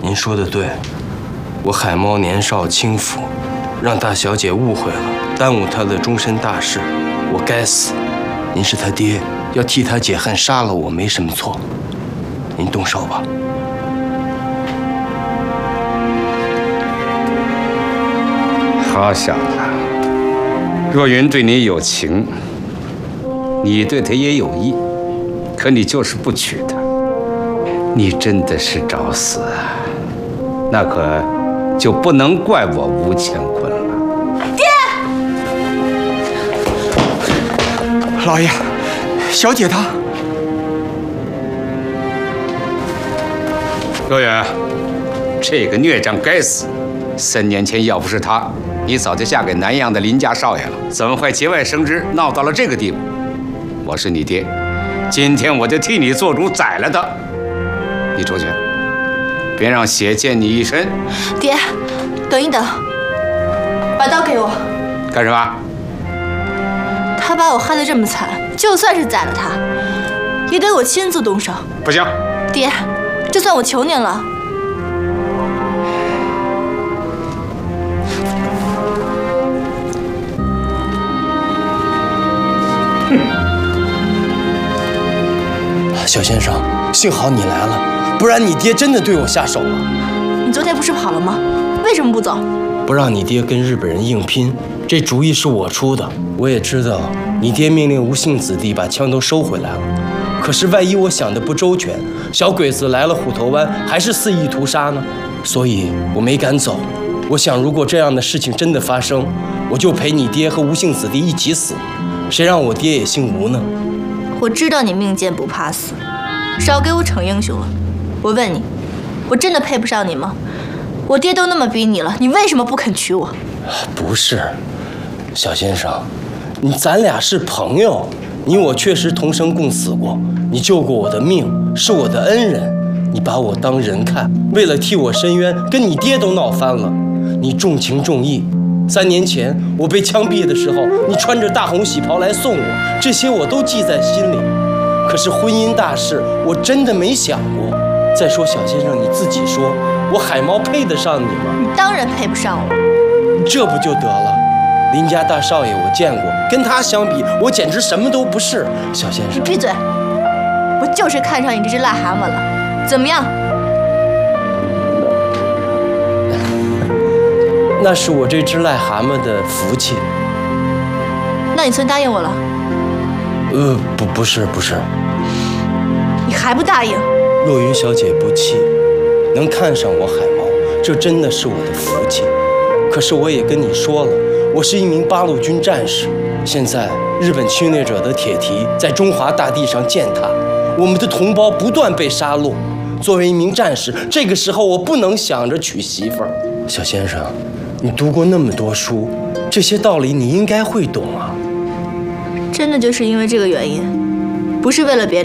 您说的对，我海猫年少轻浮，让大小姐误会了，耽误她的终身大事，我该死。您是他爹，要替他解恨，杀了我没什么错。您动手吧。 好小子，若云对你有情，你对他也有意，可你就是不娶她，你真的是找死啊！那可就不能怪我吴乾坤了。 爹， 老爷，小姐她…… 若远，这个孽障该死！3年前要不是他，你早就嫁给南阳的林家少爷了，怎么会节外生枝，闹到了这个地步？我是你爹，今天我就替你做主，宰了他。你出去，别让血溅你一身。 爹，等一等，把刀给我。 干什么？ 他把我害得这么惨，就算是宰了他，也得我亲自动手。 不行， 爹，这算我求您了。 小先生，幸好你来了，不然你爹真的对我下手了。 你昨天不是跑了吗？为什么不走？ 不让你爹跟日本人硬拼，这主意是我出的。我也知道你爹命令吴姓子弟把枪都收回来了，可是万一我想的不周全，小鬼子来了虎头湾还是肆意屠杀呢？所以我没敢走。我想，如果这样的事情真的发生，我就陪你爹和吴姓子弟一起死，谁让我爹也姓吴呢？ 我知道你命贱不怕死，少给我逞英雄了。我问你，我真的配不上你吗？我爹都那么逼你了，你为什么不肯娶我？ 不是，小先生，咱俩是朋友，你我确实同生共死过，你救过我的命，是我的恩人，你把我当人看，为了替我伸冤，跟你爹都闹翻了，你重情重义。3年前我被枪毙的时候，你穿着大红喜袍来送我，这些我都记在心里。可是婚姻大事，我真的没想过。再说，小先生你自己说，我海猫配得上你吗？ 你当然配不上我。 这不就得了？林家大少爷我见过，跟他相比，我简直什么都不是。小先生， 你闭嘴！我就是看上你这只癞蛤蟆了，怎么样？ 那是我这只癞蛤蟆的福气。 那你算答应我了？ 不是。 你还不答应？ 若云小姐不气，能看上我海猫，这真的是我的福气。可是我也跟你说了，我是一名八路军战士。现在日本侵略者的铁蹄在中华大地上践踏，我们的同胞不断被杀戮。作为一名战士，这个时候我不能想着娶媳妇儿。小先生，你读过那么多书，这些道理你应该会懂啊。 真的就是因为这个原因，不是为了别的。